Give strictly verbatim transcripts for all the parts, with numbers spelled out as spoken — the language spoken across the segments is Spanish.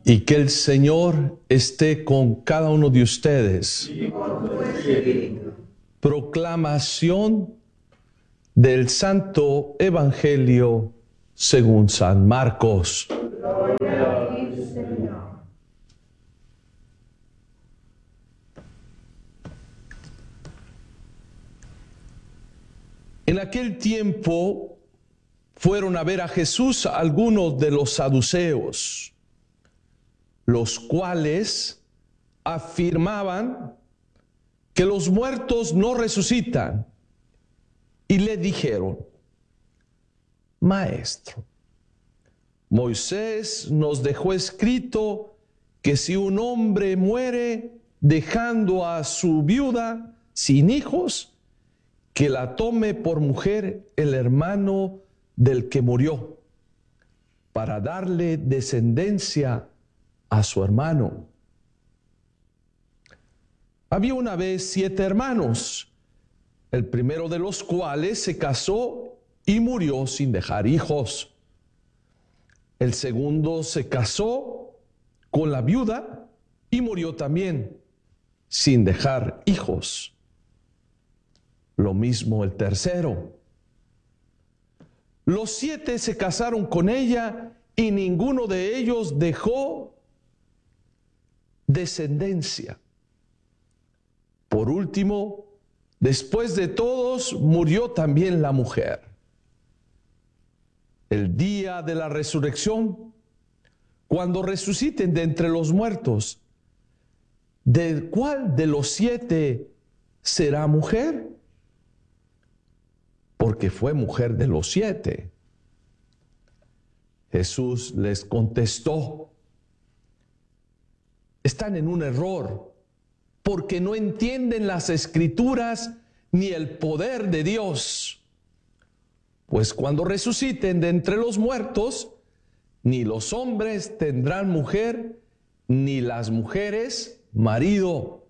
Y que el Señor esté con cada uno de ustedes. Y con tu espíritu. Proclamación del Santo Evangelio según San Marcos. Gloria a ti, Señor. En aquel tiempo fueron a ver a Jesús algunos de los saduceos, los cuales afirmaban que los muertos no resucitan, y le dijeron: Maestro, Moisés nos dejó escrito que si un hombre muere dejando a su viuda sin hijos, que la tome por mujer el hermano del que murió, para darle descendencia a su hermano. Había una vez siete hermanos, el primero de los cuales se casó y murió sin dejar hijos. El segundo se casó con la viuda y murió también sin dejar hijos. Lo mismo el tercero. Los siete se casaron con ella y ninguno de ellos dejó descendencia. Por último, después de todos, murió también la mujer. El día de la resurrección, cuando resuciten de entre los muertos, ¿de cuál de los siete será mujer? Porque fue mujer de los siete. Jesús les contestó: están en un error, porque no entienden las Escrituras ni el poder de Dios. Pues cuando resuciten de entre los muertos, ni los hombres tendrán mujer, ni las mujeres marido,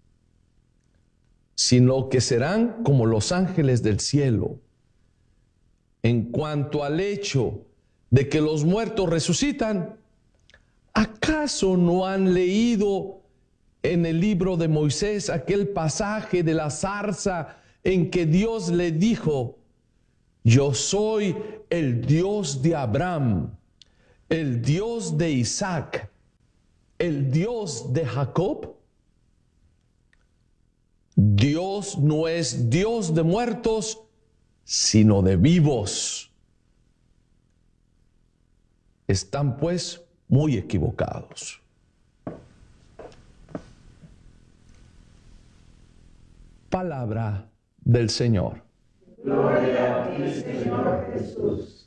sino que serán como los ángeles del cielo. En cuanto al hecho de que los muertos resucitan, ¿acaso no han leído en el libro de Moisés aquel pasaje de la zarza en que Dios le dijo: yo soy el Dios de Abraham, el Dios de Isaac, el Dios de Jacob? Dios no es Dios de muertos, sino de vivos. Están pues muy equivocados. Palabra del Señor. Gloria a ti, Señor Jesús.